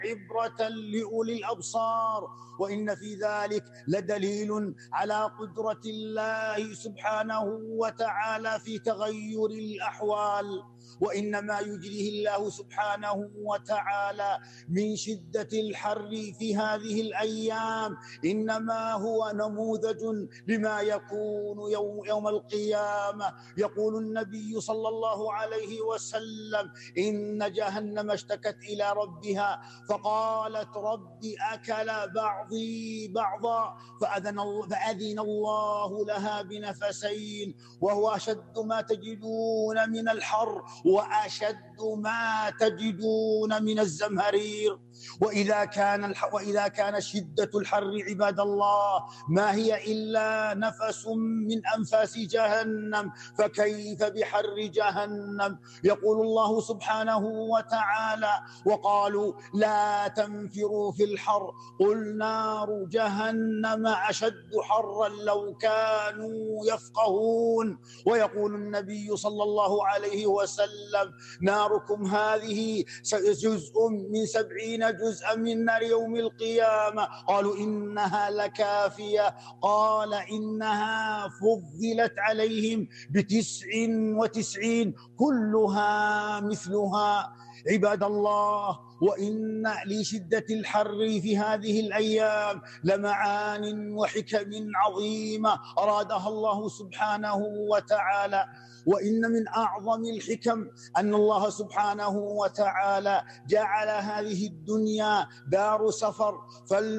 عبرة لأولي الأبصار، وإن في ذلك لدليل على قدرة الله سبحانه وتعالى في تغير الأحوال. وإنما يجريه الله سبحانه وتعالى من شدة الحر في هذه الأيام إنما هو نموذج لما يكون يوم القيامة. يقول النبي صلى الله عليه وسلم: إن جهنم اشتكت إلى ربها فقالت: ربي أكل بعضي بعضا، فأذن الله لها بنفسين، وهو أشد ما تجدون من الحر وأشد ما تجدون من الزمهرير. وإذا كان شدة الحر عباد الله ما هي إلا نفس من أنفاس جهنم، فكيف بحر جهنم؟ يقول الله سبحانه وتعالى: وقالوا لا تنفروا في الحر قل نار جهنم أشد حرا لو كانوا يفقهون. ويقول النبي صلى الله عليه وسلم: ناركم هذه جزء من 70 جزءا من نار يوم القيامة. قالوا إنها لكافية، قال إنها فضلت عليهم ب99 كلها مثلها. عباد الله، وإن لشدة الحر في هذه الأيام لمعان وحكم عظيمة أرادها الله سبحانه وتعالى. وإن من أعظم الحكم أن الله سبحانه وتعالى جعل هذه الدنيا دار سفر،